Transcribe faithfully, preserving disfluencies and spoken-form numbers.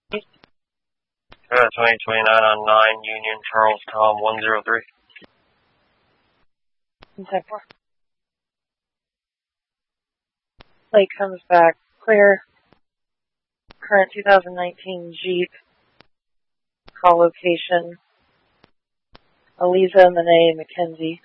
Uh, twenty twenty-nine on nine Union, Charles Tom one zero three. ten four. Plate comes back clear. Current two thousand nineteen Jeep. Call location. Aliza Monet McKenzie.